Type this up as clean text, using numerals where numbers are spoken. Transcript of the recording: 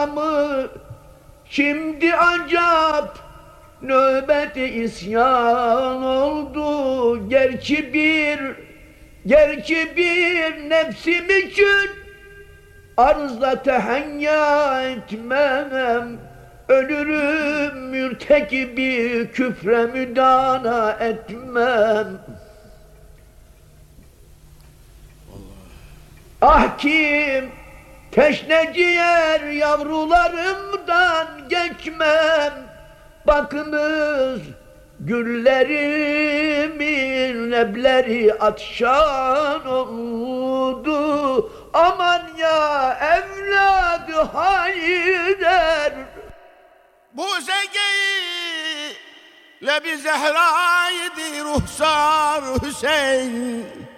mı? Şimdi acap nöbeti isyan oldu. Gerçi bir nefsim için arzda tehenya etmem. Ölürüm mürtekibi küfre müdana etmem. Ah kim teşne ciğer yavrularımdan geçmem. Bakınız güllerimin lebleri atşan oldu. Aman ya evladı Haydar. Bu zegeyi lebi Zehra'ydı ruhsar Hüseyin.